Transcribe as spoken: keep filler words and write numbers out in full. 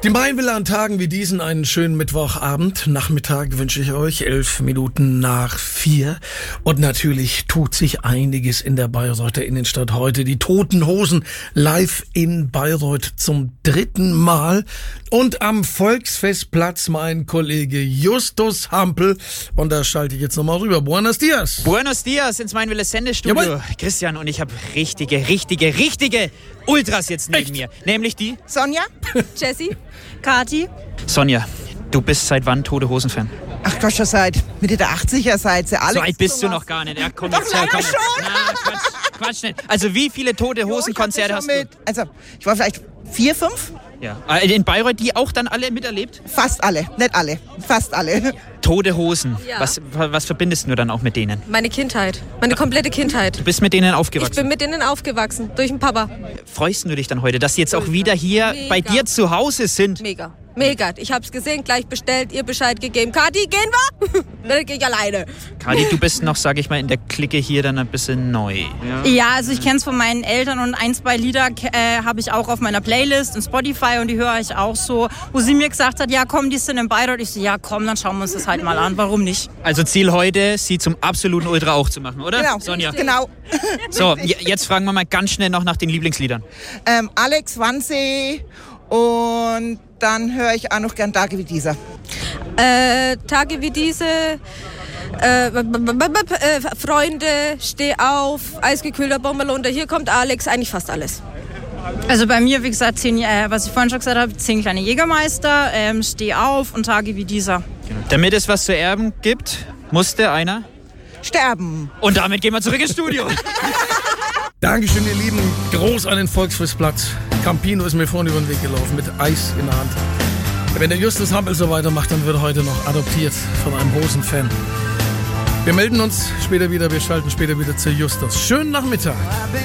Die Mainvilla an Tagen wie diesen einen schönen Mittwochabend. Nachmittag wünsche ich euch elf Minuten nach vier. Und natürlich tut sich einiges in der Bayreuther Innenstadt heute. Die Toten Hosen live in Bayreuth zum dritten Mal. Und am Volksfestplatz mein Kollege Justus Hampel. Und da schalte ich jetzt nochmal rüber. Buenos dias. Buenos dias ins Mainvilla Sendestudio. Jawohl. Christian und ich habe richtige, richtige, richtige Ultras jetzt neben Echt? mir. Nämlich die Sonja? Jessie? Kati? Sonja. Du bist seit wann Tote Hosen-Fan? Ach Gott, schon seit Mitte der achtziger seid ihr alle. So alt bist du noch gar nicht. Ja, komm, jetzt her, komm. lange schon. Na, Quatsch, Quatsch nicht. Also wie viele Tote Hosen-Konzerte hast du? mit, Also, ich war vielleicht vier, fünf? Ja. Äh, In Bayreuth die auch dann alle miterlebt? Fast alle. Nicht alle. Fast alle. Tote Hosen. Ja. Was, was verbindest du dann auch mit denen? Meine Kindheit. Meine komplette Kindheit. Du bist mit denen Ich aufgewachsen. bin mit denen aufgewachsen. Durch den Papa. Freust du dich dann heute, dass sie jetzt auch wieder hier Mega. bei dir zu Hause sind? Mega. Mega. Ich hab's gesehen, gleich bestellt, ihr Bescheid gegeben. Kati, gehen wir? Dann geh ich alleine. Kadi, du bist noch, sag ich mal, in der Clique hier dann ein bisschen neu. Ja. Ja, also ich kenne es von meinen Eltern und ein, zwei Lieder äh, habe ich auch auf meiner Playlist in Spotify und die höre ich auch so, wo sie mir gesagt hat, ja komm, die sind in Bayreuth. Ich so, ja komm, dann schauen wir uns das halt mal an, warum nicht? Also Ziel heute, sie zum absoluten Ultra auch zu machen, oder? Genau. Sonja. Genau. So, j- jetzt fragen wir mal ganz schnell noch nach den Lieblingsliedern. Ähm, Alex, Wannsee und dann höre ich auch noch gern Tage wie dieser. Äh, Tage wie diese. Äh, b- b- b- b- äh, Freunde, steh auf, eisgekühlter Bommerlunder. Hier kommt Alex, eigentlich fast alles. Also bei mir, wie gesagt, zehn, äh, was ich vorhin schon gesagt habe, zehn kleine Jägermeister, ähm, Steh auf und Tage wie dieser. Damit es was zu erben gibt, musste einer. Sterben. Und damit gehen wir zurück ins Studio. Dankeschön, ihr Lieben. Groß an den Volksfestplatz. Campino ist mir vorhin über den Weg gelaufen mit Eis in der Hand. Wenn der Justus Hampel so weitermacht, dann wird er heute noch adoptiert von einem Hosenfan. Wir melden uns später wieder, wir schalten später wieder zu Justus. Schönen Nachmittag.